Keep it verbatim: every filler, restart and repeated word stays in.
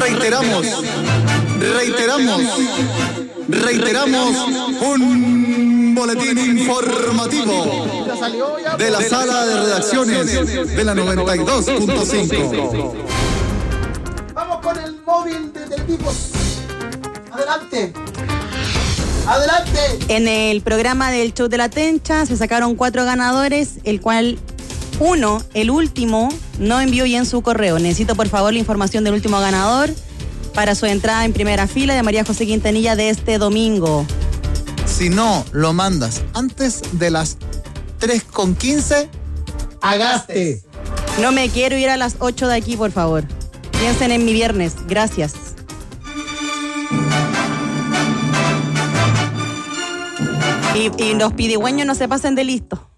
Reiteramos, reiteramos, reiteramos un boletín informativo de la sala de redacciones de la noventa y dos punto cinco. Vamos con el móvil de Teletipos. Adelante. Adelante. En el programa del show de la Tencha se sacaron cuatro ganadores, el cual uno, el último, no envió bien su correo. Necesito por favor la información del último ganador para su entrada en primera fila de María José Quintanilla de este domingo. Si no lo mandas antes de las tres con quince, Agaste. No me quiero ir a las ocho de aquí, por favor. Piensen en mi viernes. Gracias. Y, y los pidigüeños no se pasen de listo.